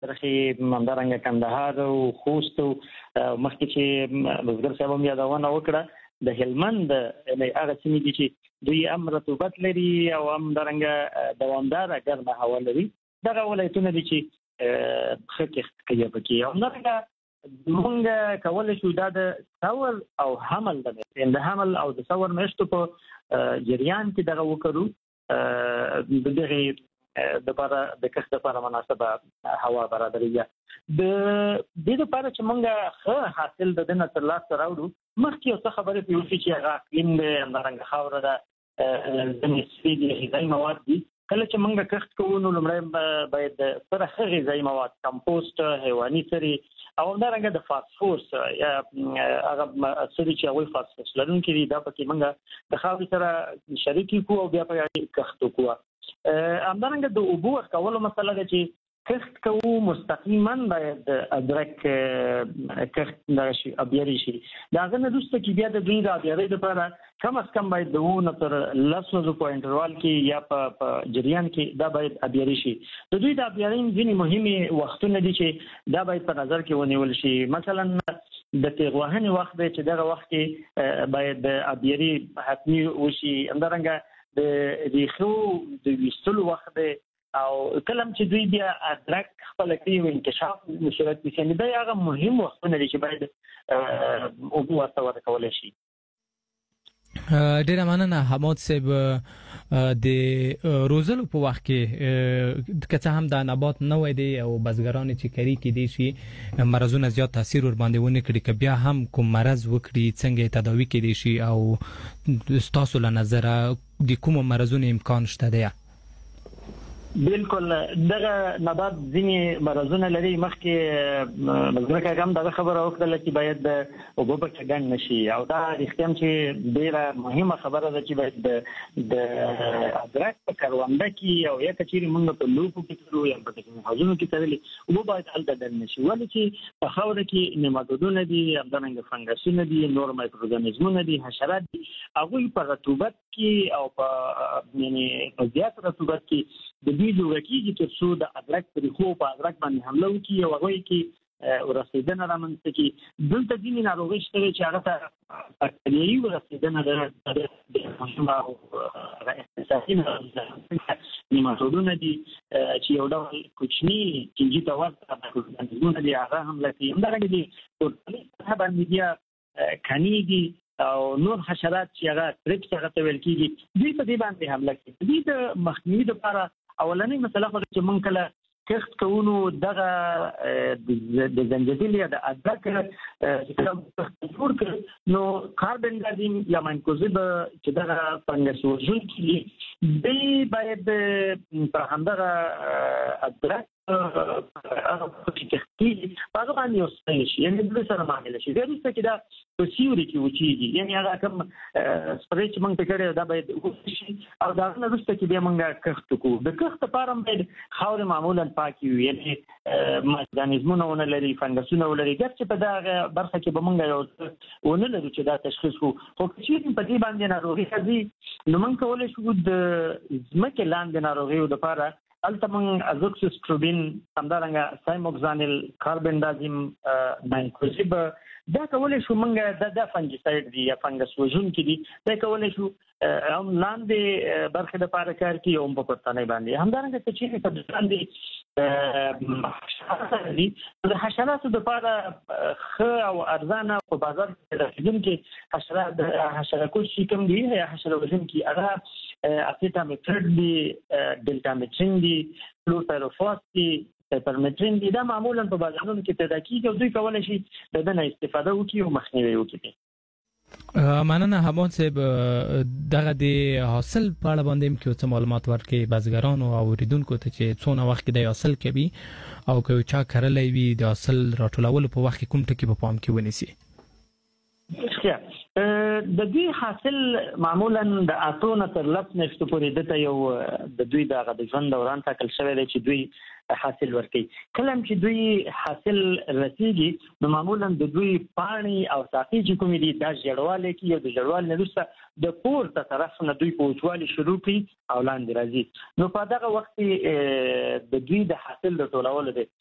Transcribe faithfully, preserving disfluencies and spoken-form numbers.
درخې همدارنګه کندهار او خوست او مخکې چې بزګر صاحب هم یادونه وکړه د هلمند هغه سیمې دي چې دوی هم رطوبت لري او همدارنګه دوامداره ګرمه هوا لري. دغه ولایتونه دي چې ښه کښت کوي پکې. همدارنګه موږ کولی شو دا د ثور او حمل د حمل او د ثور میاشتو په جریان کې دغه وکړو د دغې دپاره د کښت لپاره مناسبه هوا برابروي. د دې لپاره چې موږ ښه حاصل د دې نه ترلاسه راوړو مخکې یو څه خبرې پرې وشي چې هغه اقلیم دی، همدارنګه خاوره ده، ځینې سپي دي، غذایي مواد دي. کله چې موږ کښت کوو نو لومړی باید سره ښه غذایي مواد، کمپوسټ، حیواني سرې او همدارنګه د فاسفورس هغه سرې چې هغوی فاسفورس لرونکي دي دا پکې موږ د خاورې سره شریک کړو او بیا پکې کښت وکړو. همدارنګه د اوبو ورکولو مسله ده چې کښت کوو مستقیما باید ادرک کښت دغه شي ابیاري شي. د هغه نه وروسته چې بیا د دوی د ابیارۍ لپاره کم از کم باید د اووه نه تر لس ورځو په انټروال کې یا په جریان کې دا باید ابیاري شي. د دوی د ابیارۍ ځینې مهمې وختونه دي چې دا باید په نظر کې ونیول شي. مثلا د تیغ وهنې وخت دی چې دغه وخت کې باید د ابیاري حتمي وشي. همدارنګه د ریښو د ویستلو وخت دی او کله چې دوی بیا ادرک خپل کوي او انکشاف مشرت وکړي دا هغه مهم وختونه دي چې باید اوبه ورته ورکولی شي. ډیره مننه حماد صاحب. د روزلو په وخت کې که څه هم دا نبات نوی دی او بزګران چې کری کې دي شي مرزونه زیات تاثیر ور باندې ونه کړي، که بیا هم کوم مرز وکړي څنګه تداوی کېدی شي او ستاسو له نظره د کوم مرزونو امکان شته دی؟ بالکل دغه نبات ځینې مرزونه لري. مخکې بزګر کاکا هم دغه خبره وکړله چې باید د اوبو پکې ګڼ نه شي او دا رښتیا هم چې ډېره مهمه خبره ده چې باید د ادرک په کرونده کې او یا که چیرې موږ په لوپو کې تلو یا په کومو حوضونو کې تللي اوبه باید هلته ګڼ نه شي، ولې چې په خاوره کې نیماتودونه دي، همدارنګه فنګسونه دي، نور مایکروارګانیزمونه دي، حشرات دي، هغوی په رطوبت کې او په یعنې په زیات رطوبت کې د دوی جوړه کېږي تر څو د ادرک په ریښو په ادرک باندې حمله وکړي او هغوی کې ورسېدنه رامنځته کړي. دلته ځینې ناروغۍ شته چې هغه ته باکتریايي ورسېدنه ده، ډېره مهمه او احساسي نیماتودونه دي چې یو ډول کوچني چینجي ته ورته مایکروارګانیزمونه دي هغه حمله کوي. همدارنګه د ټولنیز سطحه باندې بیا کنې دي او نور حشرات چې هغه تریپس هغه ته ویل کېږي دوی په دې باندې حمله کوي. دوی د مخنیوي لپاره اولنۍ مسله خو چې موږ کله کښت کوو نو دغه د زنجبیل یا د ادرک چې کله جوړ کړو نو کاربن دازیم یا مایکوزیب چې دغه فنګس وژونکي دي دوی باید په همدغه ادرک هغه پکې کښتېږي په هغه باندې وسپارل شي، یعنې د دوی سره معامله شي. بیا وروسته چې دا په سیوري کې وچېږي، یعنې هغه کوم سپری چې موږ پرې کړی دا باید وچ شي او د هغه نه وروسته چې بیا موږ کښت وکړو. د کښت لپاره باید خاورې معمولا پاکې وي، یعنې مایکروارګانیزمونه ونه لري، فنګسونه ولري. ګرچې په دغه برخه کې به موږ یو څه ونه لرو چې دا تشخیص کړو، خو که چېرې په دې باندې ناروغي راځي نو موږ کولی شو د ځمکې لاندې ناروغیو لپاره هلته موږ ازوکسیسټروبین، همدارنګه سایموکسانیل، کاربن دازیم، مایکوزیب دا کولی شو موږ دا د فنجیساید دي یا فنګس وژونکي دي دا کولی شو هم لاندې برخې لپاره کار کوي او هم په پورتنۍ باندې. همدارنګه که چېرې په لاندې حشرات دي د حشراتو لپاره ښه او ارزانه په بازار کې رسېدونکي حشرات حشرکش چې کوم دي یا حشره وژونکي هغه اسیټامټرډ دي، ډلټامټرین دي، فلوپیروفاس دي، پیپرمټرین دي. دا معمولا په بازارونو کې پیدا کېږي او دوی کولی شي د ده نه استفاده وکړي او مخنیوی وکړي. مننه حماد صاحب. دغه د حاصل په اړه باندې هم کې څه معلومات ورکړي بزګرانو او اوریدونکو ته چې څونه وخت کې د حاصل کوي او که چا کرلی وي د حاصل راټولولو په وخت کې کوم ټکي په پام کې ونیسي؟ د دوی حاصل معمولا د اتو نه تر لس میاشتو پورې دته یو د دوی دغه د ژوند دوران ټاکل شوی دی چې دوی حاصل ورکوي. کله چې دوی حاصل رسیږي نو معمولا د دوی پاڼې او ساقې چې کومې دي دا ژړوالی کوي او د ژړوالي نه وروسته د پورته طرف نه دوی په وچوالي شروع کوي او لاندې راځي. نو په دغه وخت کې د دوی د حاصل د ټولولو دی